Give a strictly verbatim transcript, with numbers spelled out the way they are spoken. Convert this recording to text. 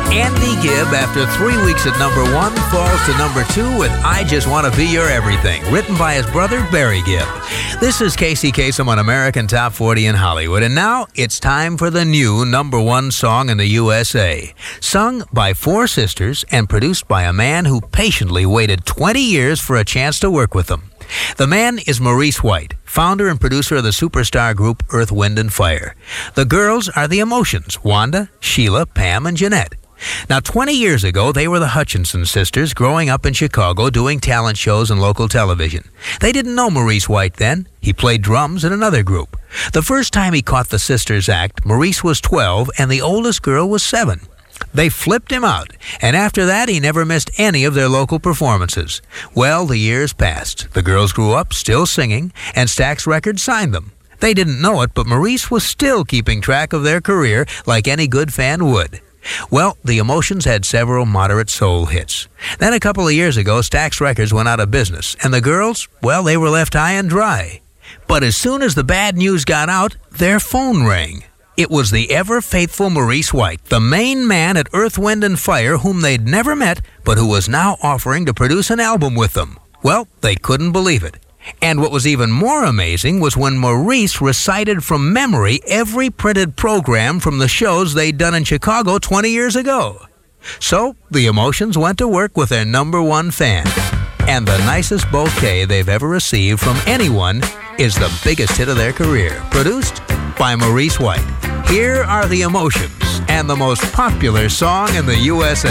Andy Gibb, after three weeks at number one, falls to number two with I Just Want to Be Your Everything, written by his brother, Barry Gibb. This is Casey Kasem on American Top forty in Hollywood, and now it's time for the new number one song in the U S A. Sung by four sisters and produced by a man who patiently waited twenty years for a chance to work with them. The man is Maurice White, founder and producer of the superstar group Earth, Wind and Fire. The girls are the Emotions, Wanda, Sheila, Pam, and Jeanette. Now, twenty years ago, they were the Hutchinson sisters growing up in Chicago doing talent shows and local television. They didn't know Maurice White then. He played drums in another group. The first time he caught the sisters act, Maurice was twelve and the oldest girl was seven. They flipped him out, and after that, he never missed any of their local performances. Well, the years passed. The girls grew up, still singing, and Stax Records signed them. They didn't know it, but Maurice was still keeping track of their career like any good fan would. Well, the Emotions had several moderate soul hits. Then a couple of years ago, Stax Records went out of business, and the girls, well, they were left high and dry. But as soon as the bad news got out, their phone rang. It was the ever-faithful Maurice White, the main man at Earth, Wind and Fire, whom they'd never met, but who was now offering to produce an album with them. Well, they couldn't believe it. And what was even more amazing was when Maurice recited from memory every printed program from the shows they'd done in Chicago twenty years ago. So, the Emotions went to work with their number one fan. And the nicest bouquet they've ever received from anyone is the biggest hit of their career, produced by Maurice White. Here are the Emotions and the most popular song in the U S A.